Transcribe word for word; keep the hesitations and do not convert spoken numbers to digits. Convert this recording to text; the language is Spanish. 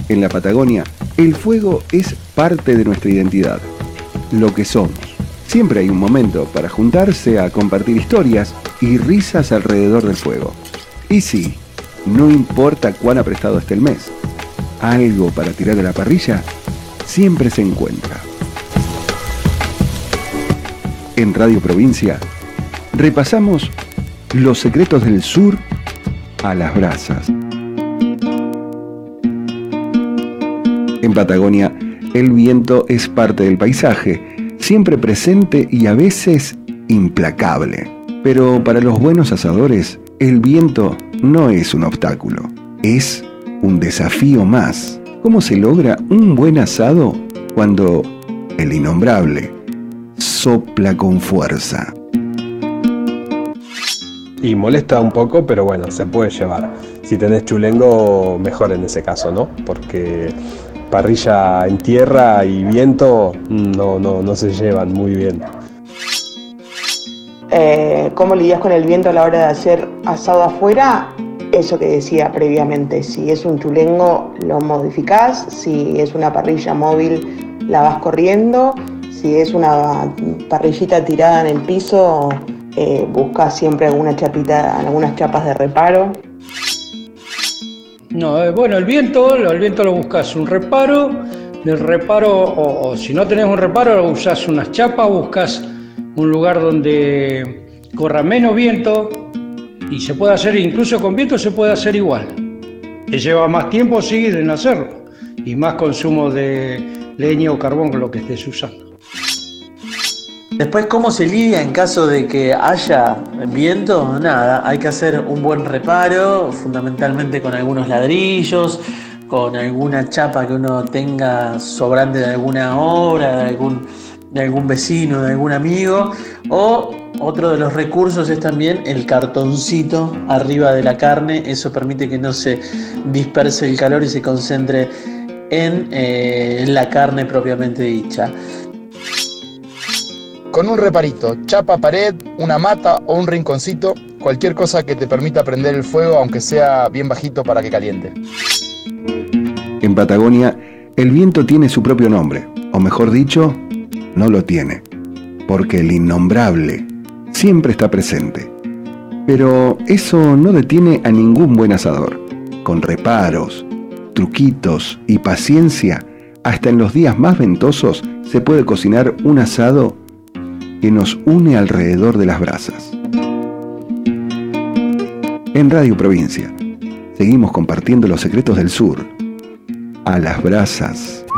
En la Patagonia, el fuego es parte de nuestra identidad, lo que somos. Siempre hay un momento para juntarse a compartir historias y risas alrededor del fuego. Y sí, no importa cuán aprestado esté el mes, algo para tirar de la parrilla siempre se encuentra. En Radio Provincia, repasamos los secretos del sur a las brasas. En Patagonia, el viento es parte del paisaje, siempre presente y a veces implacable. Pero para los buenos asadores, el viento no es un obstáculo, es un desafío más. ¿Cómo se logra un buen asado cuando el innombrable sopla con fuerza? Y molesta un poco, pero bueno, se puede llevar. Si tenés chulengo, mejor en ese caso, ¿no? Porque parrilla en tierra y viento no, no, no se llevan muy bien. Eh, ¿Cómo lidias con el viento a la hora de hacer asado afuera? Eso que decía previamente, si es un chulengo lo modificás, si es una parrilla móvil la vas corriendo, si es una parrillita tirada en el piso, eh, buscas siempre alguna chapita, algunas chapas de reparo. No, eh, bueno, el viento, el viento lo buscas un reparo, del reparo, o, o si no tenés un reparo, usás unas chapas, buscas un lugar donde corra menos viento y se puede hacer, incluso con viento se puede hacer igual. Te lleva más tiempo, sí, en hacerlo y más consumo de leña o carbón con lo que estés usando. Después, ¿cómo se lidia en caso de que haya viento? Nada, hay que hacer un buen reparo, fundamentalmente con algunos ladrillos, con alguna chapa que uno tenga sobrante de alguna obra, de algún, de algún vecino, de algún amigo. O otro de los recursos es también el cartoncito arriba de la carne. Eso permite que no se disperse el calor y se concentre en, eh, en la carne propiamente dicha. Con un reparito, chapa, pared, una mata o un rinconcito, cualquier cosa que te permita prender el fuego, aunque sea bien bajito para que caliente. En Patagonia, el viento tiene su propio nombre, o mejor dicho, no lo tiene, porque el innombrable siempre está presente. Pero eso no detiene a ningún buen asador. Con reparos, truquitos y paciencia, hasta en los días más ventosos se puede cocinar un asado que nos une alrededor de las brasas. En Radio Provincia, seguimos compartiendo los secretos del sur a las brasas.